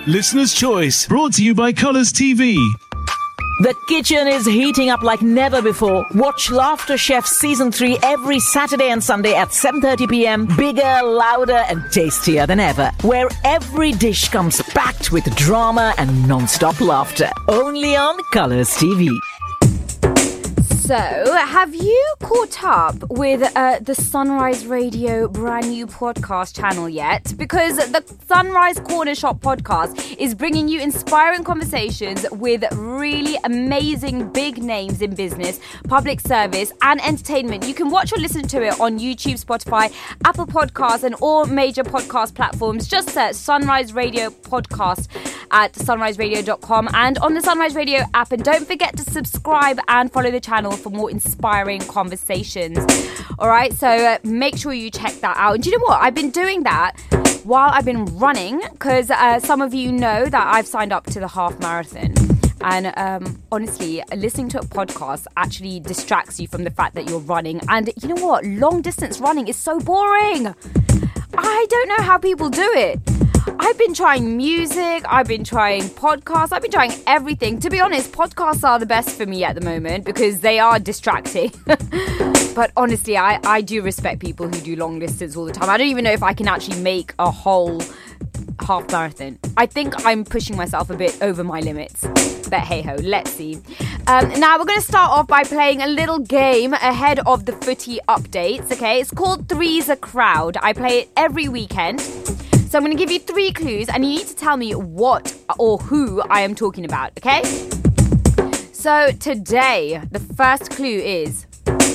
Listener's Choice, brought to you by Colours TV. The kitchen is heating up like never before. Watch Laughter Chef Season 3 every Saturday and Sunday at 7:30 p.m. Bigger, louder and tastier than ever. Where every dish comes packed with drama and non-stop laughter. Only on Colours TV. So, have you caught up with the Sunrise Radio brand new podcast channel yet? Because the Sunrise Corner Shop podcast is bringing you inspiring conversations with really amazing big names in business, public service and entertainment. You can watch or listen to it on YouTube, Spotify, Apple Podcasts and all major podcast platforms. Just search Sunrise Radio Podcast at sunriseradio.com and on the Sunrise Radio app. And don't forget to subscribe and follow the channel for more inspiring conversations. Alright, so make sure you check that out. And do you know what? I've been doing that while I've been running because some of you know that I've signed up to the half marathon. And honestly, listening to a podcast actually distracts you from the fact that you're running. And you know what? Long distance running is so boring. I don't know how people do it. I've been trying music, I've been trying podcasts, I've been trying everything. To be honest, podcasts are the best for me at the moment because they are distracting. But honestly, I do respect people who do long distance all the time. I don't even know if I can actually make a whole half marathon. I think I'm pushing myself a bit over my limits. But hey ho, let's see. Now we're going to start off by playing a little game ahead of the footy updates, okay? It's called Three's a Crowd. I play it every weekend. So I'm going to give you 3 clues and you need to tell me what or who I am talking about, okay? So today, the first clue is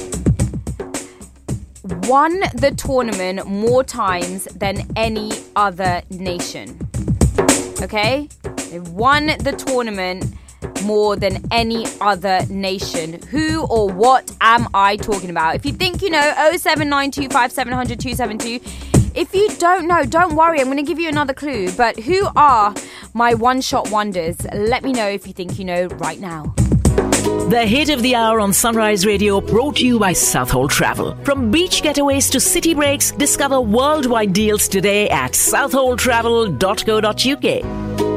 won the tournament more times than any other nation. Okay? They won the tournament more than any other nation. Who or what am I talking about? If you think you know, 07925 700 272. If you don't know, don't worry, I'm going to give you another clue. But who are my one-shot wonders? Let me know if you think you know right now. The hit of the hour on Sunrise Radio, brought to you by Southhold Travel. From beach getaways to city breaks, discover worldwide deals today at southholdtravel.co.uk.